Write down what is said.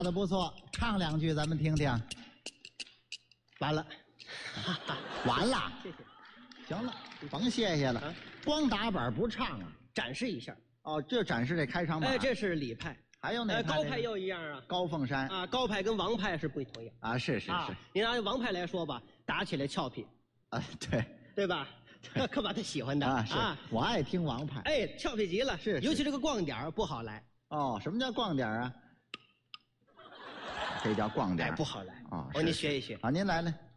唱的不错，唱两句咱们听听。 完了， 完了， 谢谢。 行了，甭谢谢了， 啊光打板不唱啊。 展示一下。 哦，这展示这开场板。 哎，这是李派， 还有哪派？ 高派又一样啊。 高凤山啊，高派跟王派是不同样啊，是是是。 你拿王派来说吧，打起来俏皮啊，对对吧？可把他喜欢的啊，是我爱听王派。 哎，俏皮极了， 是， 尤其这个逛点不好来。 哦，什么叫逛点啊？这叫逛点， 不好来啊。 我给你学一学。 好，您来。